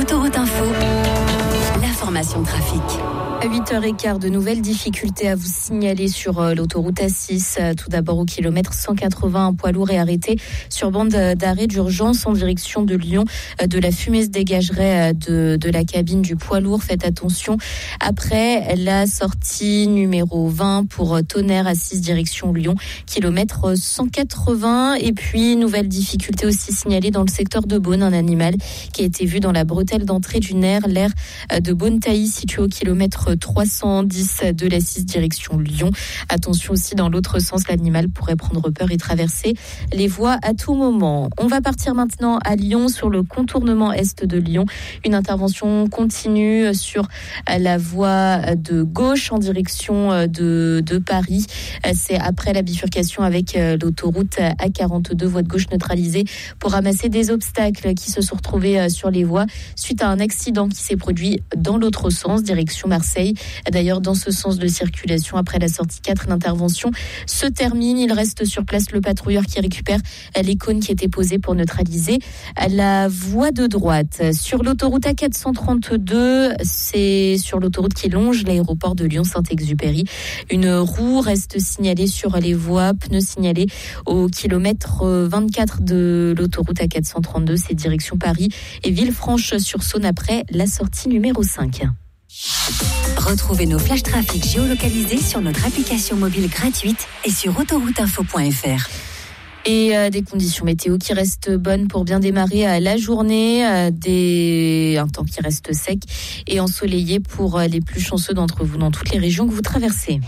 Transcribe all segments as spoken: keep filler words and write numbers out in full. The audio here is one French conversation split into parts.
Autoroute Info, l'information trafic. À huit heures quinze, de nouvelles difficultés à vous signaler sur l'autoroute A six. Tout d'abord au kilomètre cent quatre-vingts, un poids lourd est arrêté sur bande d'arrêt d'urgence en direction de Lyon. De la fumée se dégagerait de, de la cabine du poids lourd. Faites attention. Après la sortie numéro vingt pour Tonnerre A six direction Lyon, kilomètre cent quatre-vingts. Et puis, nouvelle difficulté aussi signalée dans le secteur de Beaune. Un animal qui a été vu dans la bretelle d'entrée du nerf, l'aire de Beaune-Tailly, situé au kilomètre trois cent dix de l'A six direction Lyon. Attention aussi dans l'autre sens, l'animal pourrait prendre peur et traverser les voies à tout moment. On va partir maintenant à Lyon sur le contournement est de Lyon. Une intervention continue sur la voie de gauche en direction de, de Paris. C'est après la bifurcation avec l'autoroute A quarante-deux, voie de gauche neutralisée pour ramasser des obstacles qui se sont retrouvés sur les voies suite à un accident qui s'est produit dans l'autre sens, direction Marseille. D'ailleurs, dans ce sens de circulation, après la sortie quatre, l'intervention se termine. Il reste sur place le patrouilleur qui récupère les cônes qui étaient posés pour neutraliser la voie de droite. Sur l'autoroute A quatre cent trente-deux, c'est sur l'autoroute qui longe l'aéroport de Lyon-Saint-Exupéry. Une roue reste signalée sur les voies, pneus signalés au kilomètre vingt-quatre de l'autoroute A quatre cent trente-deux. C'est direction Paris et Villefranche-sur-Saône après la sortie numéro cinq. Retrouvez nos flash trafic géolocalisés sur notre application mobile gratuite et sur autoroute info point f r. Et euh, des conditions météo qui restent bonnes pour bien démarrer euh, la journée, euh, des... un temps qui reste sec et ensoleillé pour euh, les plus chanceux d'entre vous dans toutes les régions que vous traversez.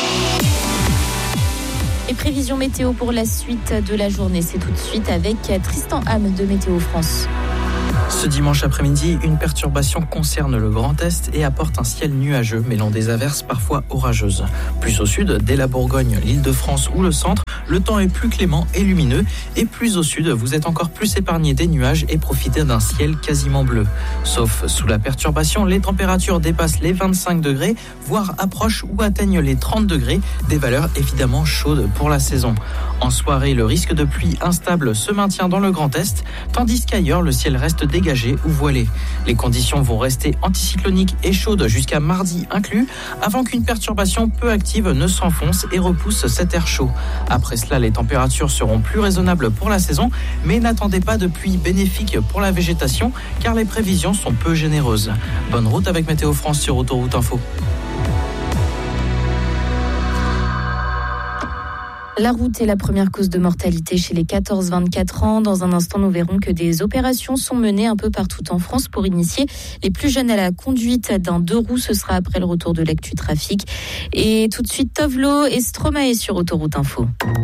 Et prévisions météo pour la suite de la journée, c'est tout de suite avec Tristan Ham de Météo France. Ce dimanche après-midi, une perturbation concerne le Grand Est et apporte un ciel nuageux, mêlant des averses parfois orageuses. Plus au sud, dès la Bourgogne, l'Île-de-France ou le centre, le temps est plus clément et lumineux. Et plus au sud, vous êtes encore plus épargné des nuages et profitez d'un ciel quasiment bleu. Sauf sous la perturbation, les températures dépassent les vingt-cinq degrés, voire approchent ou atteignent les trente degrés, des valeurs évidemment chaudes pour la saison. En soirée, le risque de pluie instable se maintient dans le Grand Est, tandis qu'ailleurs, le ciel reste dégagé ou voilé. Les conditions vont rester anticycloniques et chaudes jusqu'à mardi inclus, avant qu'une perturbation peu active ne s'enfonce et repousse cet air chaud. Après cela, les températures seront plus raisonnables pour la saison, mais n'attendez pas de pluie bénéfique pour la végétation, car les prévisions sont peu généreuses. Bonne route avec Météo France sur Autoroute Info. La route est la première cause de mortalité chez les quatorze vingt-quatre ans. Dans un instant, nous verrons que des opérations sont menées un peu partout en France pour initier les plus jeunes à la conduite d'un deux roues. Ce sera après le retour de l'actu trafic. Et tout de suite, Tovlo et Stromae sur Autoroute Info.